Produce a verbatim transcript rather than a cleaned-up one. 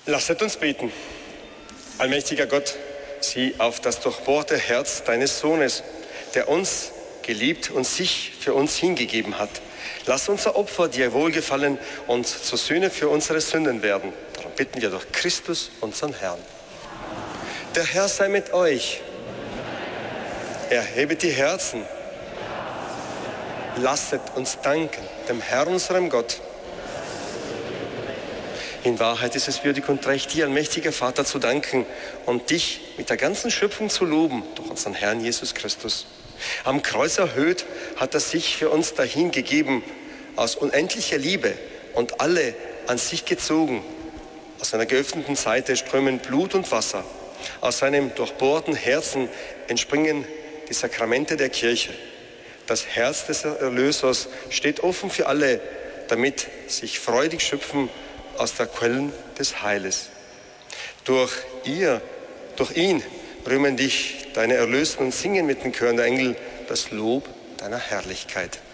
Lasset uns beten. Allmächtiger Gott, sieh auf das durchbohrte Herz deines Sohnes, der uns geliebt und sich für uns hingegeben hat. Lass unser Opfer dir wohlgefallen und zur Sühne für unsere Sünden werden. Darum bitten wir durch Christus, unseren Herrn. Der Herr sei mit euch. Erhebet die Herzen. Lasset uns danken dem Herrn, unserem Gott. In Wahrheit ist es würdig und recht, dir, allmächtiger Vater, zu danken und dich mit der ganzen Schöpfung zu loben, durch unseren Herrn Jesus Christus. Am Kreuz erhöht hat er sich für uns dahingegeben, aus unendlicher Liebe und alle an sich gezogen. Aus seiner geöffneten Seite strömen Blut und Wasser. Aus seinem durchbohrten Herzen entspringen die Sakramente der Kirche. Das Herz des Erlösers steht offen für alle, damit sich freudig schöpfen aus der Quellen des Heiles. Durch ihr, durch ihn rühmen dich deine Erlösten und singen mit den Chören der Engel das Lob deiner Herrlichkeit.